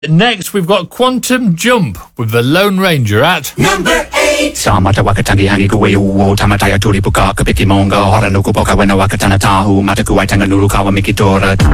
Next, we've got Quantum Jump with the Lone Ranger at number 8. Samata wakatangi hangi kuwe uo tamataya turi puka kapiki monga hora nuku poka wena wakatana tahu mataku waitanga nuru kawa mikitora